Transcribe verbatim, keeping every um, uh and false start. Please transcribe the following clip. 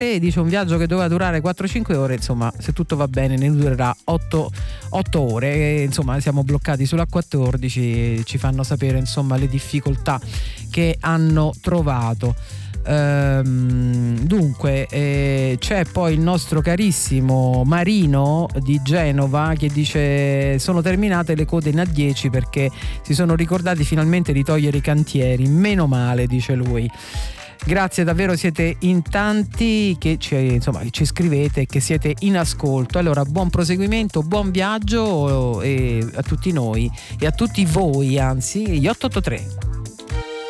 e dice un viaggio che doveva durare quattro cinque ore, insomma se tutto va bene ne durerà otto ore, e, insomma siamo bloccati sulla quattordici, ci fanno sapere insomma le difficoltà che hanno trovato. Ehm, dunque eh, c'è poi il nostro carissimo Marino di Genova che dice: sono terminate le code in A dieci perché si sono ricordati finalmente di togliere i cantieri, meno male, dice lui. Grazie davvero, siete in tanti che ci, insomma, che ci scrivete e che siete in ascolto. Allora buon proseguimento, buon viaggio e a tutti noi e a tutti voi, anzi. Gli otto otto tre